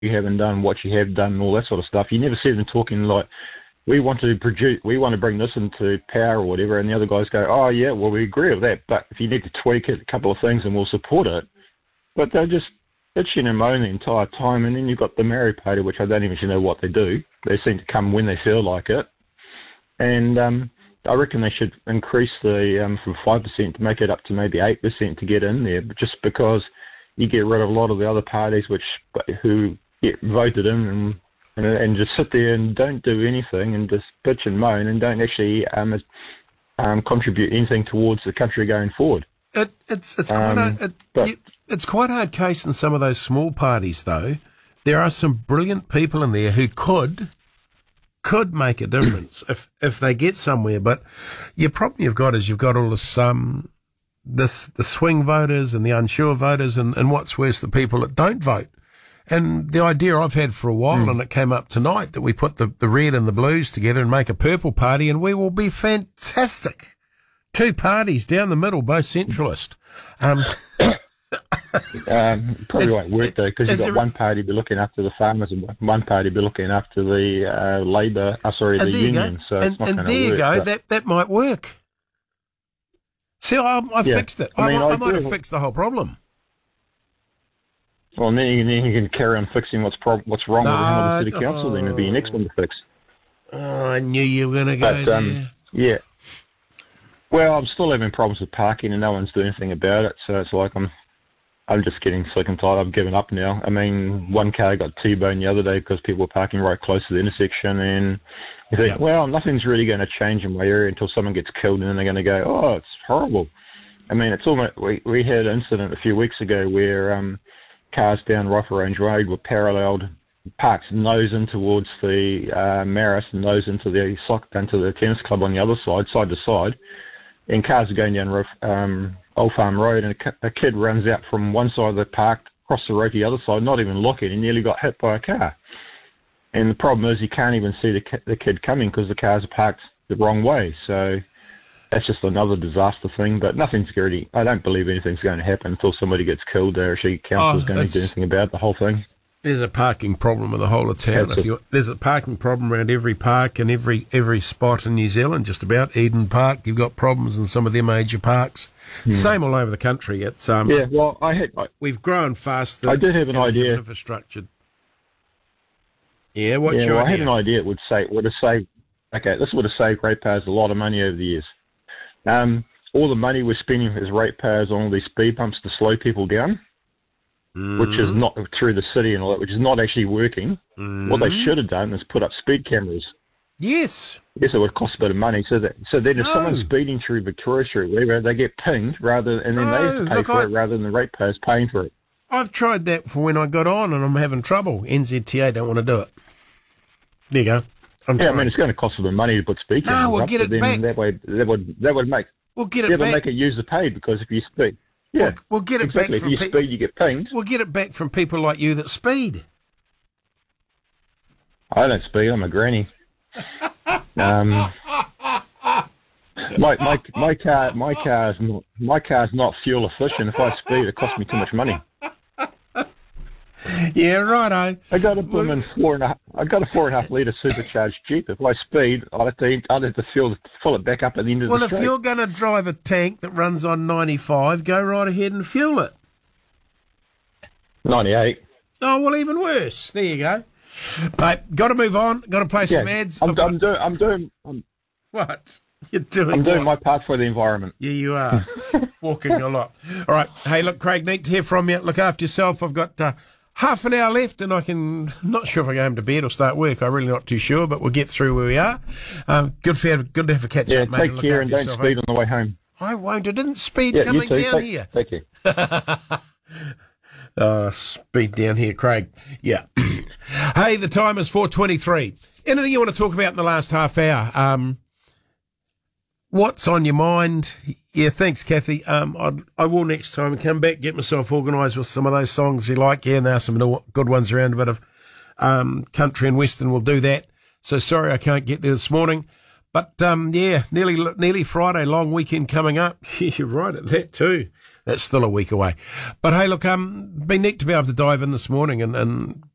you haven't done, what you have done, and all that sort of stuff. You never see them talking like, we want to bring this into power or whatever, and the other guys go, oh yeah, well we agree with that, but if you need to tweak it, a couple of things, and we'll support it. But they're just bitching and moaning the entire time, and then you've got the Maori Party, which I don't even know what they do. They seem to come when they feel like it, and I reckon they should increase the from 5% to make it up to maybe 8% to get in there, but just because you get rid of a lot of the other parties who get voted in and just sit there and don't do anything and just bitch and moan and don't actually contribute anything towards the country going forward. It's quite a hard case in some of those small parties, though. There are some brilliant people in there who could make a difference if they get somewhere. But your problem you've got is you've got all the swing voters and the unsure voters and what's worse, the people that don't vote. And the idea I've had for a while, and it came up tonight, that we put the red and the blues together and make a purple party, and we will be fantastic. Two parties down the middle, both centralist. Probably won't work though, because you've got one party be looking after the farmers and one party be looking after the the union. So it's not going to work. And there you go. That might work. See, I fixed it. I might have fixed the whole problem. Well, then you can carry on fixing what's wrong with the city council. Then it'll be your next one to fix. Oh, I knew you were going to go there. Yeah. Well, I'm still having problems with parking, and no one's doing anything about it. So it's like I'm just getting sick and tired. I've given up now. I mean, one car got T-boned the other day because people were parking right close to the intersection, and you think, well, nothing's really going to change in my area until someone gets killed, and then they're going to go, oh, it's horrible. I mean, it's almost. We had an incident a few weeks ago where cars down Rifle Range Road were paralleled, parked nose in towards the Marist, nose into the tennis club on the other side to side, and cars are going down Old Farm Road, and a kid runs out from one side of the park, across the road to the other side, not even looking, and nearly got hit by a car. And the problem is you can't even see the kid coming because the cars are parked the wrong way. So that's just another disaster thing, but nothing's really, I don't believe anything's going to happen until somebody gets killed there. Actually, council's going to do anything about the whole thing. There's a parking problem in the whole of town. There's a parking problem around every park and every spot in New Zealand, just about. Eden Park, you've got problems in some of their major parks. Same all over the country. It's we've grown fast. I did have an idea. Infrastructure. Yeah, what's your idea? I had an idea. This would have saved ratepayers a lot of money over the years. All the money we're spending as ratepayers on all these speed bumps to slow people down, which is not through the city and all that, which is not actually working. What they should have done is put up speed cameras. Yes. Yes, it would cost a bit of money. So then if someone's speeding through Victoria Street, whatever, they get pinged they have to pay for it rather than the ratepayers paying for it. I've tried that for when I got on, and I'm having trouble. NZTA don't want to do it. There you go. I mean, it's going to cost a bit of money to put speed cameras up. We'll get it back. That would make. We'll get it back. Make it user paid, because if you speed, we'll get it back from if you speed, you get pinged. We'll get it back from people like you that speed. I don't speed. I'm a granny. My car's not fuel efficient. If I speed, it costs me too much money. Yeah, righto. I got a 4.5 litre supercharged Jeep. If I speed, I'd have to fill it back up at the end of the street. Well, if you're going to drive a tank that runs on 95, go right ahead and fuel it. 98. Oh, well, even worse. There you go. Mate, got to move on. Got to play some ads. I'm doing. What? You're doing I'm doing my part for the environment. Yeah, you are. Walking a lot. All right. Hey, look, Craig, neat to hear from you. Look after yourself. I've got half an hour left, and not sure if I go home to bed or start work. I'm really not too sure, but we'll get through where we are. Good to have a catch up, mate. Take care and don't speed on the way home. I won't. I didn't speed coming down here. Thank you. Speed down here, Craig. Yeah. Hey, the time is 4:23. Anything you want to talk about in the last half hour? What's on your mind? Yeah, thanks, Kathy. I will next time come back, get myself organised with some of those songs you like. Yeah, and there are some good ones around, a bit of country and western. We'll do that. So sorry I can't get there this morning. But, nearly Friday, long weekend coming up. You're right at that too. That's still a week away. But hey, look, been neat to be able to dive in this morning and